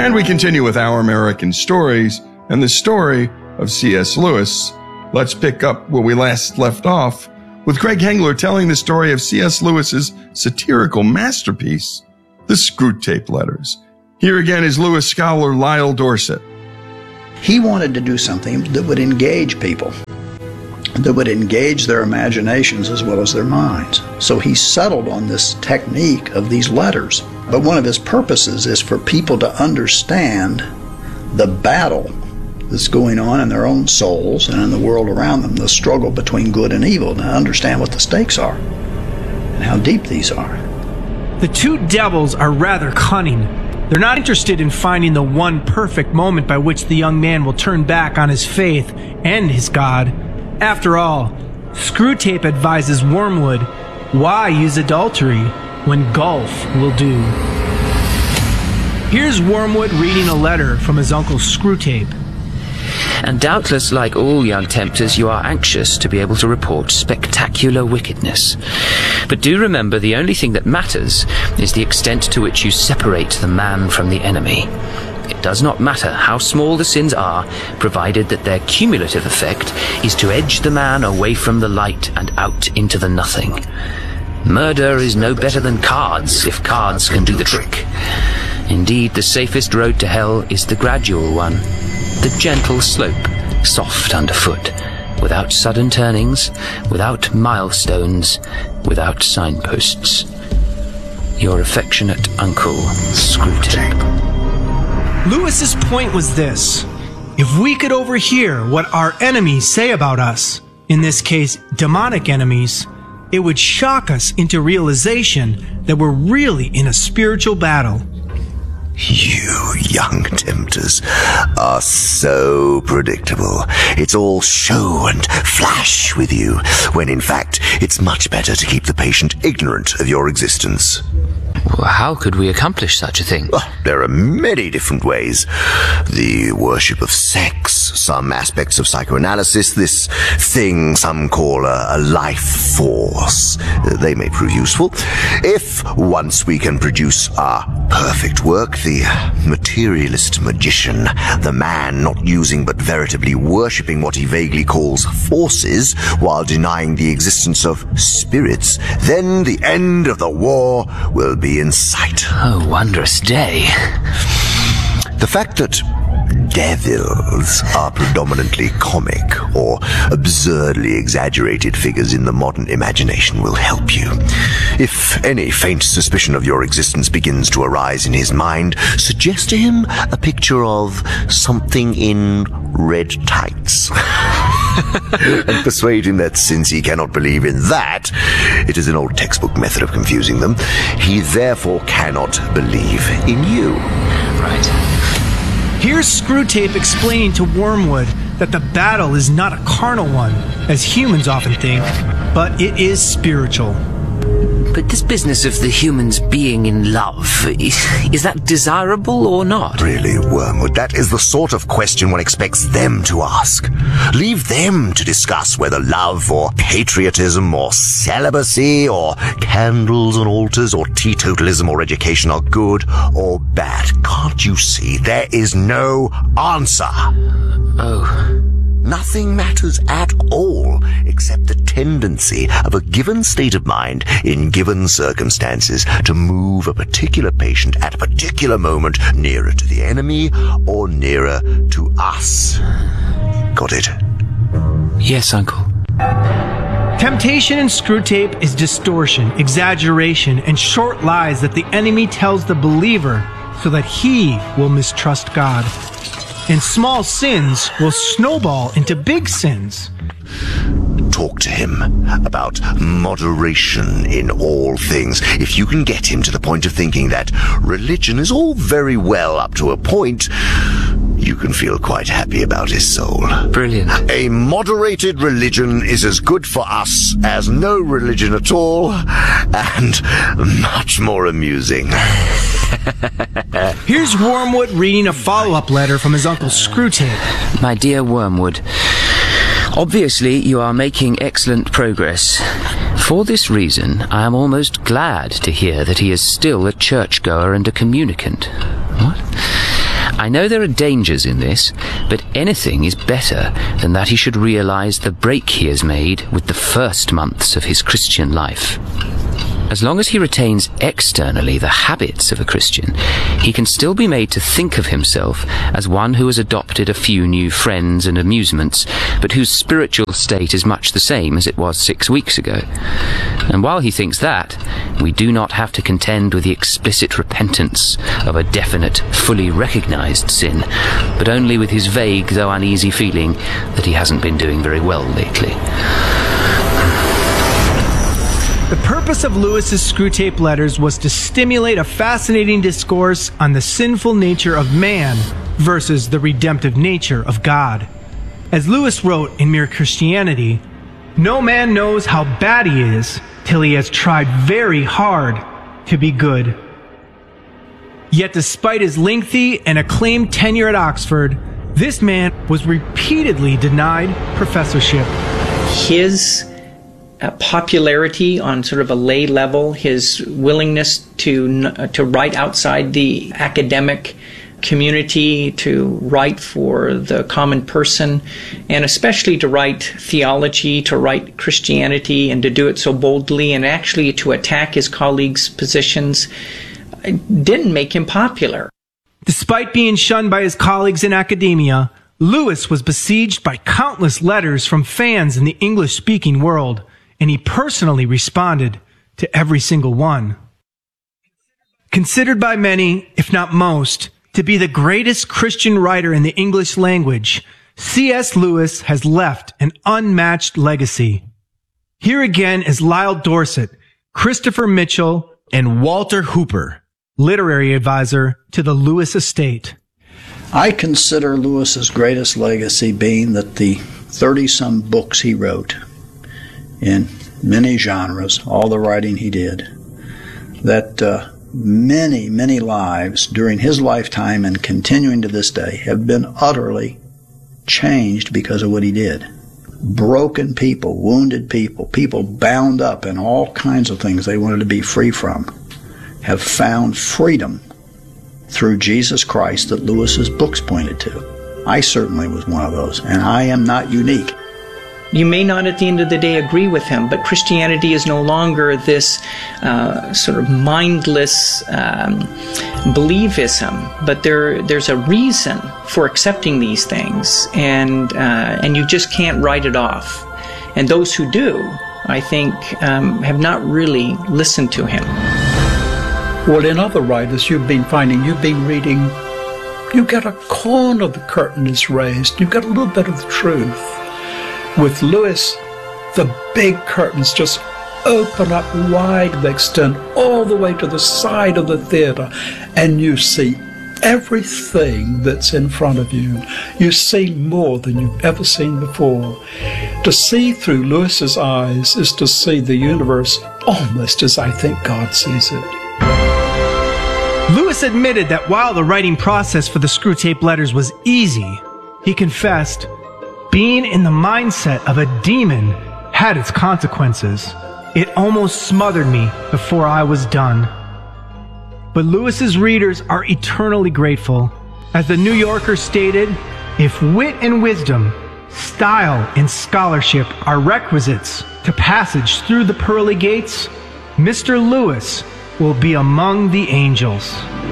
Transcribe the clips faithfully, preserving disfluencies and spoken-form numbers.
And we continue with Our American Stories and the story of C S. Lewis. Let's pick up where we last left off with Greg Hengler telling the story of C S. Lewis's satirical masterpiece, The Screwtape Letters. Here again is Lewis scholar Lyle Dorsett. He wanted to do something that would engage people, that would engage their imaginations as well as their minds. So he settled on this technique of these letters. But one of his purposes is for people to understand the battle that's going on in their own souls and in the world around them, the struggle between good and evil, to understand what the stakes are and how deep these are. The two devils are rather cunning. They're not interested in finding the one perfect moment by which the young man will turn back on his faith and his God. After all, Screwtape advises Wormwood, why use adultery when golf will do? Here's Wormwood reading a letter from his uncle Screwtape. And doubtless, like all young tempters, you are anxious to be able to report spectacular wickedness. But do remember, the only thing that matters is the extent to which you separate the man from the enemy. It does not matter how small the sins are, provided that their cumulative effect is to edge the man away from the light and out into the nothing. Murder is no better than cards, if cards can do the trick. Indeed, the safest road to hell is the gradual one. The gentle slope, soft underfoot, without sudden turnings, without milestones, without signposts. Your affectionate uncle, Screwtape. Lewis's point was this: if we could overhear what our enemies say about us, in this case, demonic enemies, it would shock us into realization that we're really in a spiritual battle. You young tempters are so predictable. It's all show and flash with you, when in fact it's much better to keep the patient ignorant of your existence. Well, how could we accomplish such a thing? Well, there are many different ways. The worship of sex, some aspects of psychoanalysis, this thing some call a, a life force. They may prove useful. If once we can produce our perfect work, the materialist magician, the man not using but veritably worshipping what he vaguely calls forces while denying the existence of spirits, then the end of the war will be in sight. Oh, wondrous day. The fact that devils are predominantly comic or absurdly exaggerated figures in the modern imagination will help you. If any faint suspicion of your existence begins to arise in his mind, suggest to him a picture of something in red tights. And persuade him that since he cannot believe in that, it is an old textbook method of confusing them, he therefore cannot believe in you. Right. Here's Screwtape explaining to Wormwood that the battle is not a carnal one, as humans often think, but it is spiritual. But this business of the humans being in love, is, is that desirable or not? Really, Wormwood, that is the sort of question one expects them to ask. Leave them to discuss whether love or patriotism or celibacy or candles and altars or teetotalism or education are good or bad. Can't you see? There is no answer. Oh. Nothing matters at all except the tendency of a given state of mind in given circumstances to move a particular patient at a particular moment nearer to the enemy or nearer to us. Got it? Yes, Uncle. Temptation in Screwtape is distortion, exaggeration, and short lies that the enemy tells the believer so that he will mistrust God. And small sins will snowball into big sins. Talk to him about moderation in all things. If you can get him to the point of thinking that religion is all very well up to a point, you can feel quite happy about his soul. Brilliant. A moderated religion is as good for us as no religion at all, and much more amusing. Here's Wormwood reading a follow-up letter from his uncle Screwtape. My dear Wormwood, obviously you are making excellent progress. For this reason, I am almost glad to hear that he is still a churchgoer and a communicant. What? I know there are dangers in this, but anything is better than that he should realize the break he has made with the first months of his Christian life. As long as he retains externally the habits of a Christian, he can still be made to think of himself as one who has adopted a few new friends and amusements, but whose spiritual state is much the same as it was six weeks ago. And while he thinks that, we do not have to contend with the explicit repentance of a definite, fully recognized sin, but only with his vague though uneasy feeling that he hasn't been doing very well lately. The purpose of Lewis's Screwtape Letters was to stimulate a fascinating discourse on the sinful nature of man versus the redemptive nature of God. As Lewis wrote in Mere Christianity, "No man knows how bad he is till he has tried very hard to be good." Yet despite his lengthy and acclaimed tenure at Oxford, this man was repeatedly denied professorship. His Uh, popularity on sort of a lay level, his willingness to uh, to write outside the academic community, to write for the common person, and especially to write theology, to write Christianity, and to do it so boldly, and actually to attack his colleagues' positions, didn't make him popular. Despite being shunned by his colleagues in academia, Lewis was besieged by countless letters from fans in the English-speaking world, and he personally responded to every single one. Considered by many, if not most, to be the greatest Christian writer in the English language, C S Lewis has left an unmatched legacy. Here again is Lyle Dorset, Christopher Mitchell, and Walter Hooper, literary advisor to the Lewis estate. I consider Lewis's greatest legacy being that the thirty-some books he wrote in many genres, all the writing he did, that uh, many, many lives during his lifetime and continuing to this day have been utterly changed because of what he did. Broken people, wounded people, people bound up in all kinds of things they wanted to be free from, have found freedom through Jesus Christ that Lewis's books pointed to. I certainly was one of those, and I am not unique. You may not at the end of the day agree with him, but Christianity is no longer this uh, sort of mindless um, believism, but there there's a reason for accepting these things, and uh, and you just can't write it off. And those who do, I think, um, have not really listened to him. Well, in other writers you've been finding, you've been reading, you get a corner of the curtain is raised, you get a little bit of the truth. With Lewis, the big curtains just open up wide, they extend all the way to the side of the theater, and you see everything that's in front of you. You see more than you've ever seen before. To see through Lewis's eyes is to see the universe almost as I think God sees it. Lewis admitted that while the writing process for the Screwtape Letters was easy, he confessed, being in the mindset of a demon had its consequences. It almost smothered me before I was done. But Lewis's readers are eternally grateful. As the New Yorker stated, if wit and wisdom, style and scholarship are requisites to passage through the pearly gates, Mister Lewis will be among the angels.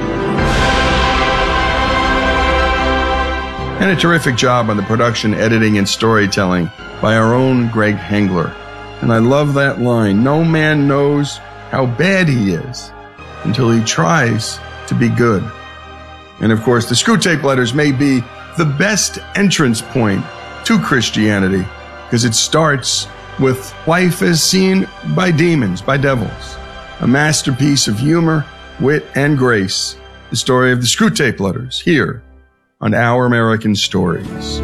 And a terrific job on the production, editing, and storytelling by our own Greg Hengler. And I love that line, no man knows how bad he is until he tries to be good. And of course, the Screwtape Letters may be the best entrance point to Christianity because it starts with life as seen by demons, by devils. A masterpiece of humor, wit, and grace. The story of the Screwtape Letters here on Our American Stories.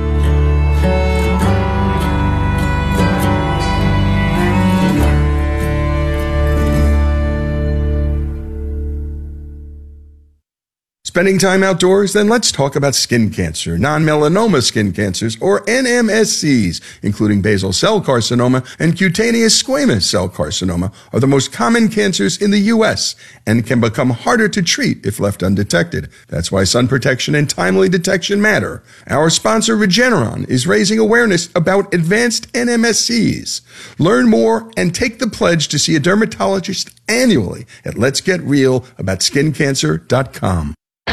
Spending time outdoors? Then let's talk about skin cancer. Non-melanoma skin cancers, or N M S Cs, including basal cell carcinoma and cutaneous squamous cell carcinoma, are the most common cancers in the U S and can become harder to treat if left undetected. That's why sun protection and timely detection matter. Our sponsor, Regeneron, is raising awareness about advanced N M S Cs. Learn more and take the pledge to see a dermatologist annually at lets get real about skin cancer dot com.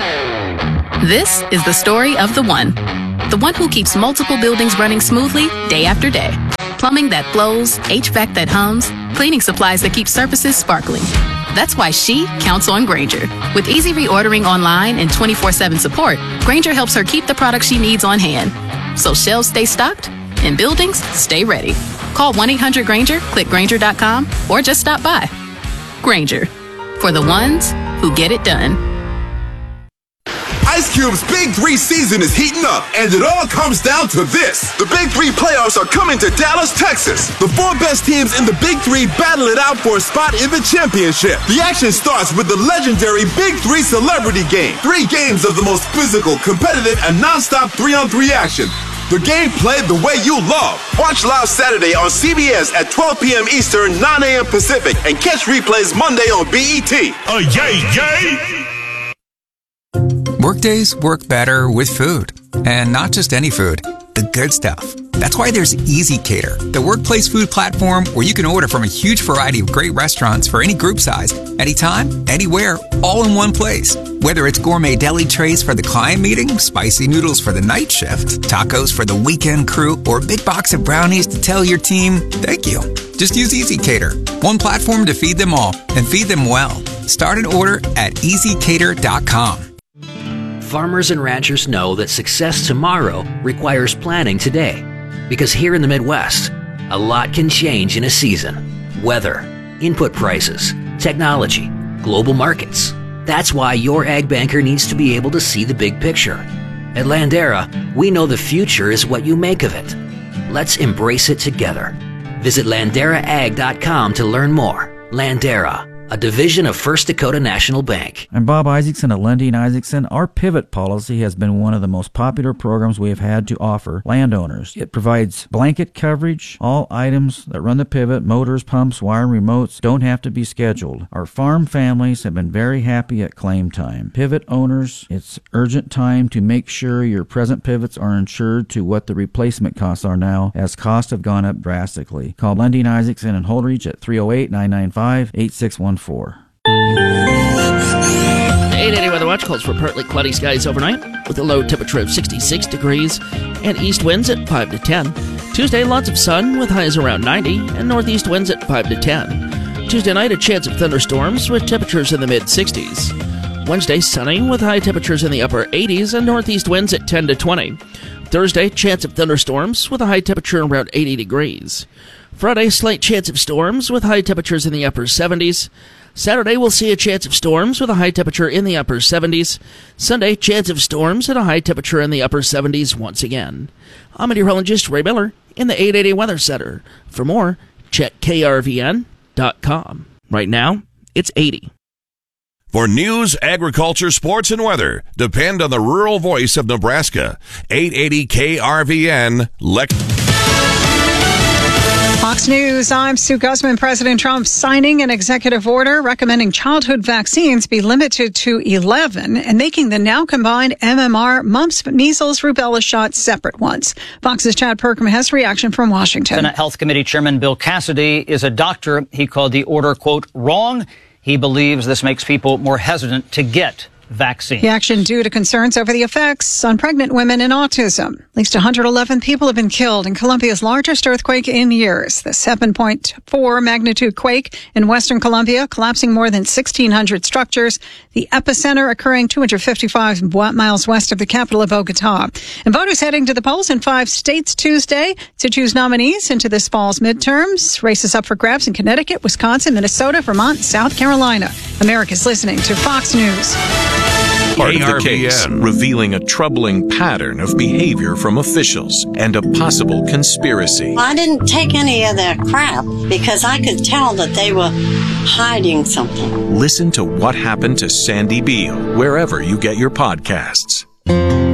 This is the story of the one. The one who keeps multiple buildings running smoothly day after day. Plumbing that flows, H V A C that hums, cleaning supplies that keep surfaces sparkling. That's why she counts on Grainger. With easy reordering online and twenty-four seven support, Grainger helps her keep the products she needs on hand. So shelves stay stocked and buildings stay ready. Call one eight hundred Grainger, click Grainger dot com, or just stop by. Grainger, for the ones who get it done. Ice Cube's Big Three season is heating up, and it all comes down to this. The Big Three playoffs are coming to Dallas, Texas. The four best teams in the Big Three battle it out for a spot in the championship. The action starts with the legendary Big Three Celebrity Game. Three games of the most physical, competitive, and non-stop three-on-three action. The game played the way you love. Watch live Saturday on C B S at twelve p.m. Eastern, nine a.m. Pacific, and catch replays Monday on B E T. Oh, yay, yay! Workdays work better with food. And not just any food, the good stuff. That's why there's EasyCater, the workplace food platform where you can order from a huge variety of great restaurants for any group size, anytime, anywhere, all in one place. Whether it's gourmet deli trays for the client meeting, spicy noodles for the night shift, tacos for the weekend crew, or a big box of brownies to tell your team, thank you. Just use EasyCater, one platform to feed them all, and feed them well. Start an order at easy cater dot com. Farmers and ranchers know that success tomorrow requires planning today. Because here in the Midwest, a lot can change in a season. Weather, input prices, technology, global markets. That's why your ag banker needs to be able to see the big picture. At Landera, we know the future is what you make of it. Let's embrace it together. Visit landera ag dot com to learn more. Landera, a division of First Dakota National Bank. I'm Bob Isaacson at Lundy and Isaacson. Our Pivot policy has been one of the most popular programs we have had to offer landowners. It provides blanket coverage. All items that run the Pivot, motors, pumps, wire, remotes, don't have to be scheduled. Our farm families have been very happy at claim time. Pivot owners, it's urgent time to make sure your present pivots are insured to what the replacement costs are now, as costs have gone up drastically. Call Lundy and Isaacson and Holdridge at three oh eight, nine nine five, eight six one four. The eight eighty Weather Watch calls for partly cloudy skies overnight with a low temperature of sixty-six degrees and east winds at five to ten. Tuesday, lots of sun with highs around ninety and northeast winds at five to ten. Tuesday night, a chance of thunderstorms with temperatures in the mid-sixties. Wednesday, sunny with high temperatures in the upper eighties and northeast winds at ten to twenty. Thursday, chance of thunderstorms with a high temperature around eighty degrees. Friday, slight chance of storms with high temperatures in the upper seventies. Saturday, we'll see a chance of storms with a high temperature in the upper seventies. Sunday, chance of storms and a high temperature in the upper seventies once again. I'm meteorologist Ray Miller in the eight eighty Weather Center. For more, check K R V N dot com. Right now, it's eighty. For news, agriculture, sports, and weather, depend on the rural voice of Nebraska. eight eighty K R V N, Lex. Fox News, I'm Sue Guzman. President Trump signing an executive order recommending childhood vaccines be limited to eleven and making the now combined M M R, mumps, measles, rubella shots separate ones. Fox's Chad Perkham has reaction from Washington. Senate Health Committee Chairman Bill Cassidy is a doctor. He called the order, quote, wrong. He believes this makes people more hesitant to get vaccine. The action due to concerns over the effects on pregnant women and autism. At least one hundred eleven people have been killed in Colombia's largest earthquake in years. The seven point four magnitude quake in western Colombia, collapsing more than sixteen hundred structures. The epicenter occurring two hundred fifty-five miles west of the capital of Bogota. And voters heading to the polls in five states Tuesday to choose nominees into this fall's midterms. Races up for grabs in Connecticut, Wisconsin, Minnesota, Vermont, South Carolina. America's listening to Fox News. part of the case, revealing a troubling pattern of behavior from officials and a possible conspiracy. I didn't take any of that crap because I could tell that they were hiding something. Listen to What Happened to Sandy Beale wherever you get your podcasts.